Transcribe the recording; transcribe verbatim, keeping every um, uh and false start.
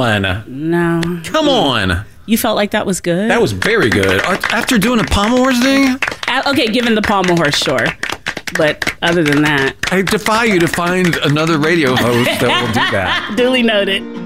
on. No. Come on. You felt like that was good? That was very good. After doing a Pommel Horse thing? Uh, okay, given the Pommel Horse, sure. But other than that... I defy you to find another radio host that will do that. Duly noted.